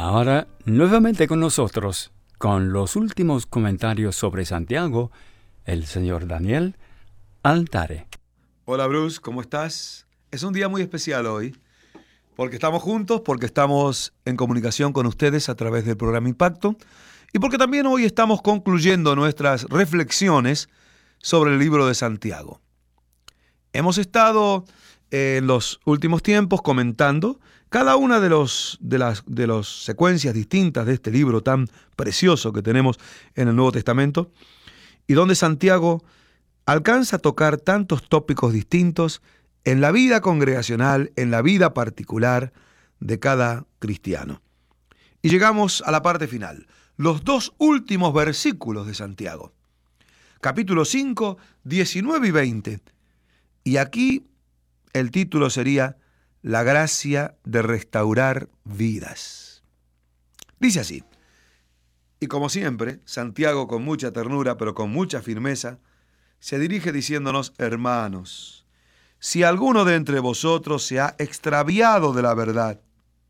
Ahora, nuevamente con nosotros, con los últimos comentarios sobre Santiago, el señor Daniel Altare. Hola Bruce, ¿cómo estás? Es un día muy especial hoy, porque estamos juntos, porque estamos en comunicación con ustedes a través del programa Impacto, y porque también hoy estamos concluyendo nuestras reflexiones sobre el libro de Santiago. Hemos estado en los últimos tiempos comentando cada una de las secuencias distintas de este libro tan precioso que tenemos en el Nuevo Testamento, y donde Santiago alcanza a tocar tantos tópicos distintos en la vida congregacional, en la vida particular de cada cristiano. Y llegamos a la parte final, los dos últimos versículos de Santiago. Capítulo 5, 19 y 20. Y aquí el título sería La gracia de restaurar vidas. Dice así: y como siempre, Santiago con mucha ternura, pero con mucha firmeza, se dirige diciéndonos: hermanos, si alguno de entre vosotros se ha extraviado de la verdad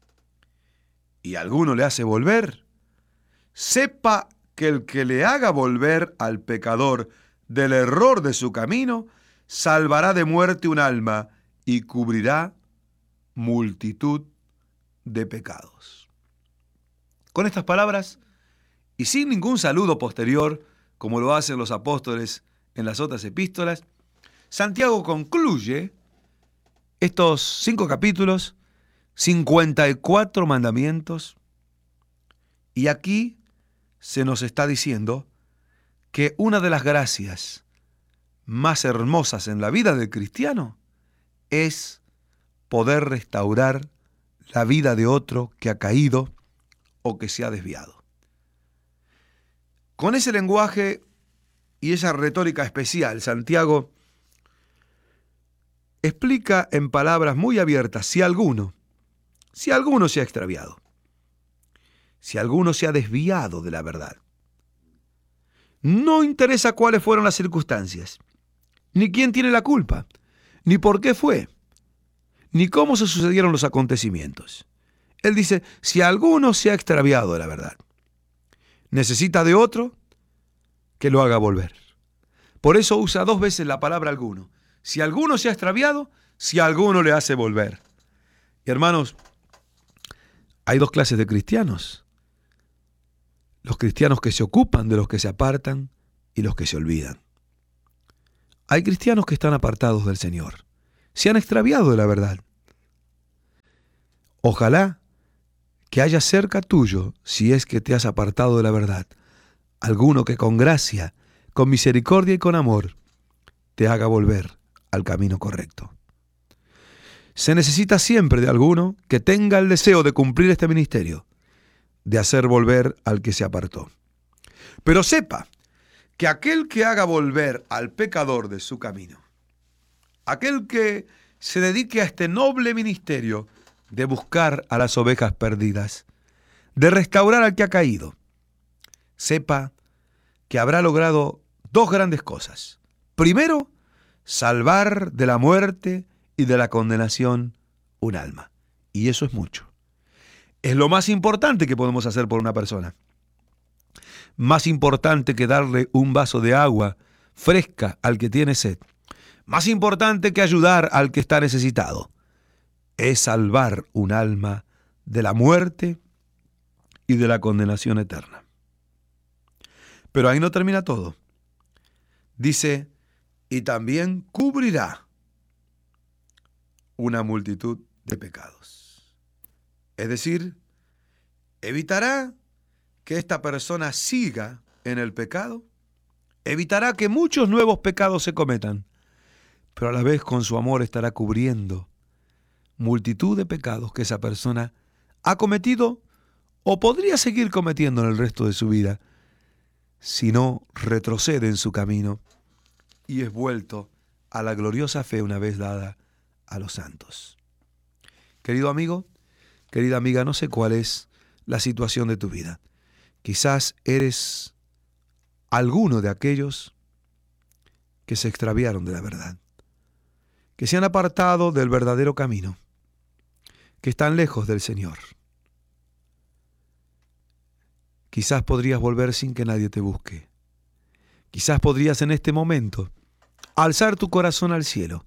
y alguno le hace volver, sepa que el que le haga volver al pecador del error de su camino, salvará de muerte un alma y cubrirá multitud de pecados. Con estas palabras, y sin ningún saludo posterior, como lo hacen los apóstoles en las otras epístolas, Santiago concluye estos 5 capítulos, 54 mandamientos, y aquí se nos está diciendo que una de las gracias más hermosas en la vida del cristiano es poder restaurar la vida de otro que ha caído o que se ha desviado. Con ese lenguaje y esa retórica especial, Santiago explica en palabras muy abiertas si alguno se ha extraviado, si alguno se ha desviado de la verdad. No interesa cuáles fueron las circunstancias, ni quién tiene la culpa, ni por qué fue, ni cómo se sucedieron los acontecimientos. Él dice, si alguno se ha extraviado de la verdad, necesita de otro que lo haga volver. Por eso usa 2 veces la palabra alguno. Si alguno se ha extraviado, si alguno le hace volver. Y hermanos, hay 2 clases de cristianos. Los cristianos que se ocupan de los que se apartan y los que se olvidan. Hay cristianos que están apartados del Señor. Se han extraviado de la verdad. Ojalá que haya cerca tuyo, si es que te has apartado de la verdad, alguno que con gracia, con misericordia y con amor, te haga volver al camino correcto. Se necesita siempre de alguno que tenga el deseo de cumplir este ministerio, de hacer volver al que se apartó. Pero sepa que aquel que haga volver al pecador de su camino, aquel que se dedique a este noble ministerio de buscar a las ovejas perdidas, de restaurar al que ha caído, sepa que habrá logrado 2 grandes cosas. Primero, salvar de la muerte y de la condenación un alma. Y eso es mucho. Es lo más importante que podemos hacer por una persona. Más importante que darle un vaso de agua fresca al que tiene sed. Más importante que ayudar al que está necesitado. Es salvar un alma de la muerte y de la condenación eterna. Pero ahí no termina todo. Dice, y también cubrirá una multitud de pecados. Es decir, evitará que esta persona siga en el pecado, evitará que muchos nuevos pecados se cometan, pero a la vez con su amor estará cubriendo multitud de pecados que esa persona ha cometido o podría seguir cometiendo en el resto de su vida, si no retrocede en su camino y es vuelto a la gloriosa fe una vez dada a los santos. Querido amigo, querida amiga, no sé cuál es la situación de tu vida. Quizás eres alguno de aquellos que se extraviaron de la verdad, que se han apartado del verdadero camino, que están lejos del Señor. Quizás podrías volver sin que nadie te busque. Quizás podrías en este momento alzar tu corazón al cielo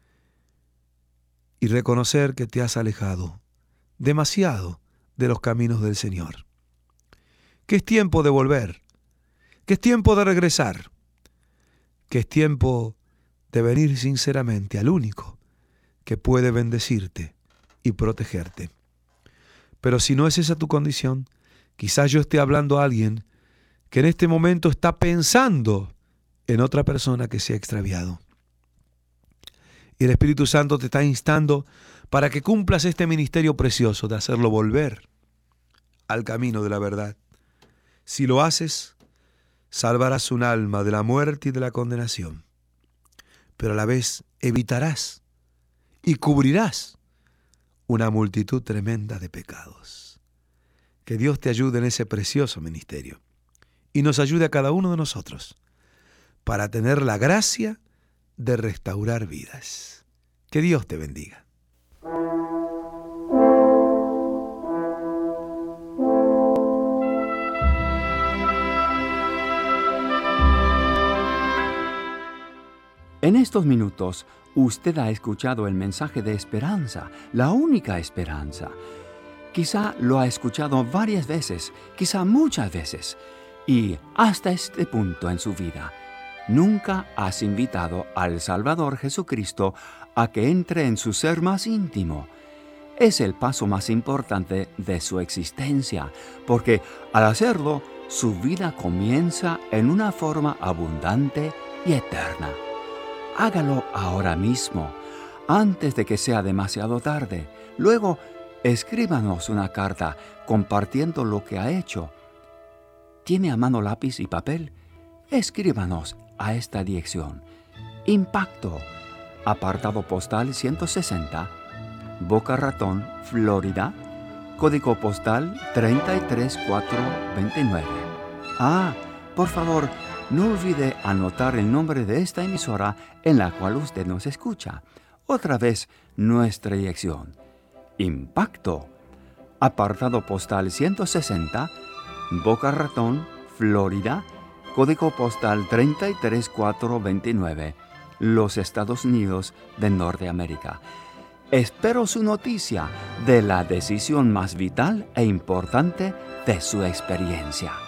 y reconocer que te has alejado demasiado de los caminos del Señor. Que es tiempo de volver, que es tiempo de regresar, que es tiempo de venir sinceramente al único que puede bendecirte y protegerte. Pero si no es esa tu condición, quizás yo esté hablando a alguien que en este momento está pensando en otra persona que se ha extraviado. Y el Espíritu Santo te está instando para que cumplas este ministerio precioso de hacerlo volver al camino de la verdad. Si lo haces, salvarás un alma de la muerte y de la condenación, pero a la vez evitarás y cubrirás una multitud tremenda de pecados. Que Dios te ayude en ese precioso ministerio y nos ayude a cada uno de nosotros para tener la gracia de restaurar vidas. Que Dios te bendiga. En estos minutos, usted ha escuchado el mensaje de esperanza, la única esperanza. Quizá lo ha escuchado varias veces, quizá muchas veces, y hasta este punto en su vida, nunca has invitado al Salvador Jesucristo a que entre en su ser más íntimo. Es el paso más importante de su existencia, porque al hacerlo, su vida comienza en una forma abundante y eterna. Hágalo ahora mismo, antes de que sea demasiado tarde. Luego, escríbanos una carta compartiendo lo que ha hecho. ¿Tiene a mano lápiz y papel? Escríbanos a esta dirección. Impacto, apartado postal 160, Boca Ratón, Florida, código postal 33429. Por favor, no olvide anotar el nombre de esta emisora en la cual usted nos escucha. Otra vez, nuestra dirección. Impacto, apartado postal 160, Boca Ratón, Florida, código postal 33429, los Estados Unidos de Norteamérica. Espero su noticia de la decisión más vital e importante de su experiencia.